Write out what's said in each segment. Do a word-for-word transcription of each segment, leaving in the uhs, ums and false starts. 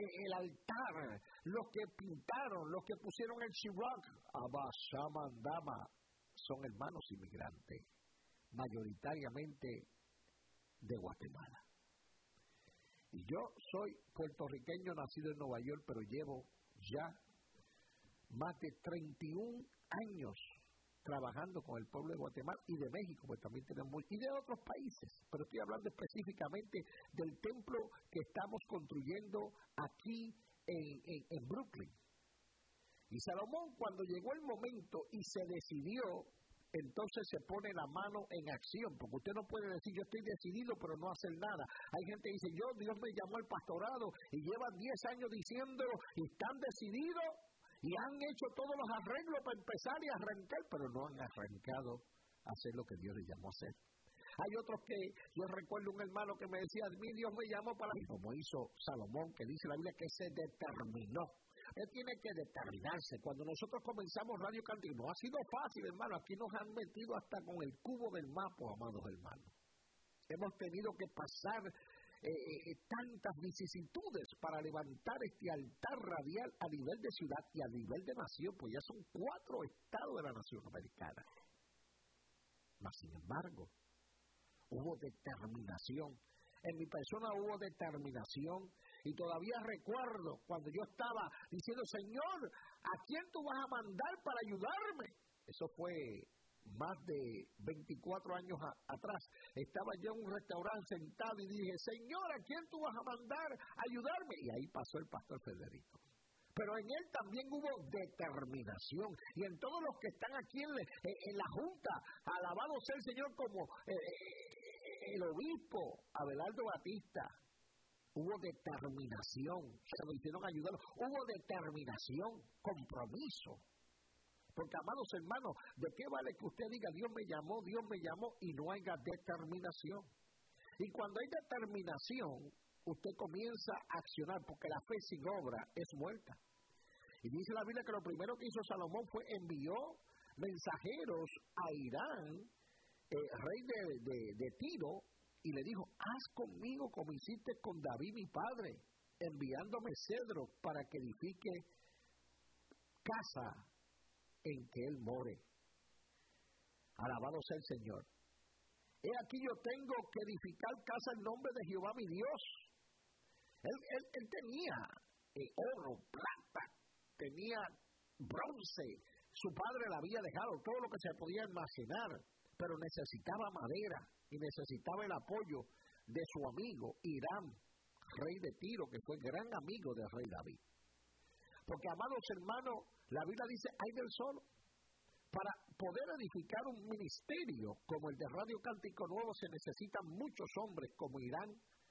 el altar, los que pintaron, los que pusieron el Chirac, Abashamandama, son hermanos inmigrantes, mayoritariamente de Guatemala. Y yo soy puertorriqueño, nacido en Nueva York, pero llevo ya más de treinta y un años trabajando con el pueblo de Guatemala y de México, pues también tenemos, y de otros países, pero estoy hablando específicamente del templo que estamos construyendo aquí en, en, en Brooklyn. Y Salomón, cuando llegó el momento y se decidió, entonces se pone la mano en acción, porque usted no puede decir yo estoy decidido pero no hacer nada. Hay gente que dice yo, Dios me llamó al pastorado y llevan diez años diciéndolo y están decididos y han hecho todos los arreglos para empezar y arrancar, pero no han arrancado a hacer lo que Dios les llamó a hacer. Hay otros que, yo recuerdo un hermano que me decía, a mí Dios me llamó para... Y como hizo Salomón, que dice la Biblia que se determinó. Él tiene que determinarse. Cuando nosotros comenzamos Radio Cántico, no ha sido fácil, hermano. Aquí nos han metido hasta con el cubo del mapa, amados hermanos. Hemos tenido que pasar eh, eh, tantas vicisitudes para levantar este altar radial a nivel de ciudad y a nivel de nación, pues ya son cuatro estados de la nación americana. Mas, sin embargo, hubo determinación. En mi persona hubo determinación. Y todavía recuerdo cuando yo estaba diciendo, Señor, ¿a quién tú vas a mandar para ayudarme? Eso fue más de veinticuatro años a, atrás. Estaba yo en un restaurante sentado y dije, Señor, ¿a quién tú vas a mandar a ayudarme? Y ahí pasó el pastor Federico. Pero en él también hubo determinación. Y en todos los que están aquí en, en, en la Junta, alabado sea el Señor, como eh, el obispo Abelardo Batista, hubo determinación, se lo hicieron ayudar, hubo determinación, compromiso. Porque, amados hermanos, ¿de qué vale que usted diga, Dios me llamó, Dios me llamó, y no haya determinación? Y cuando hay determinación, usted comienza a accionar, porque la fe sin obra es muerta. Y dice la Biblia que lo primero que hizo Salomón fue envió mensajeros a Irán, eh, rey de, de, de Tiro, y le dijo, haz conmigo como hiciste con David mi padre, enviándome cedro para que edifique casa en que él more. Alabado sea el Señor. He aquí yo tengo que edificar casa en nombre de Jehová mi Dios. Él, él, él tenía eh, oro, plata, tenía bronce. Su padre le había dejado todo lo que se podía almacenar, pero necesitaba madera y necesitaba el apoyo de su amigo Hiram, rey de Tiro, que fue gran amigo del rey David. Porque, amados hermanos, la Biblia dice, hay del solo. Para poder edificar un ministerio como el de Radio Cántico Nuevo se necesitan muchos hombres como Hiram,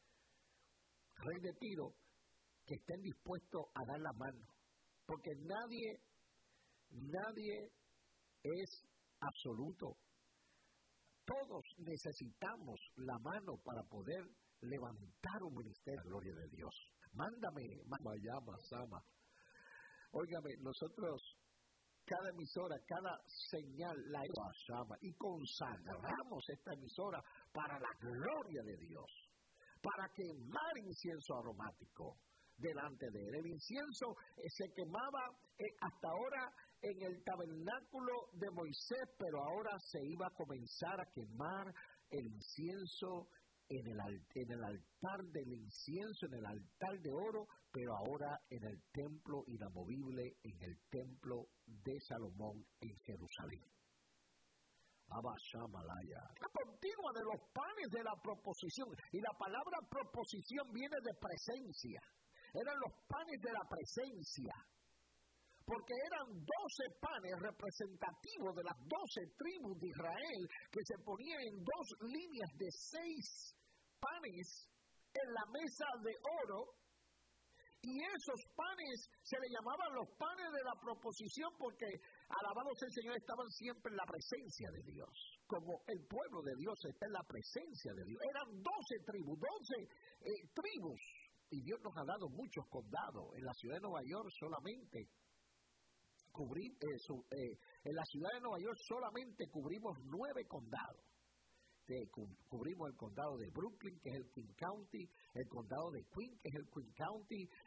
rey de Tiro, que estén dispuestos a dar la mano. Porque nadie, nadie es absoluto. Todos necesitamos la mano para poder levantar un ministerio, la gloria de Dios. Mándame, Mayama, Sama. Óigame, nosotros, cada emisora, cada señal la llama y consagramos esta emisora para la gloria de Dios, para quemar incienso aromático delante de él. El incienso eh, se quemaba eh, hasta ahora en el tabernáculo de Moisés, pero ahora se iba a comenzar a quemar el incienso en el, en el altar del incienso, en el altar de oro, pero ahora en el templo inamovible, en el templo de Salomón en Jerusalén. Abashamalaya. La continua de los panes de la proposición, y la palabra proposición viene de presencia. Eran los panes de la presencia, porque eran doce panes representativos de las doce tribus de Israel que se ponían en dos líneas de seis panes en la mesa de oro, y esos panes se le llamaban los panes de la proposición porque, alabado sea el Señor, estaban siempre en la presencia de Dios, como el pueblo de Dios está en la presencia de Dios. Eran doce tribus, doce eh, tribus. Y Dios nos ha dado muchos condados. En la ciudad de Nueva York solamente cubrí, eh, su, eh, en la ciudad de Nueva York solamente cubrimos nueve condados. Eh, cu- cubrimos el condado de Brooklyn, que es el King County, el condado de Queen, que es el Queen County,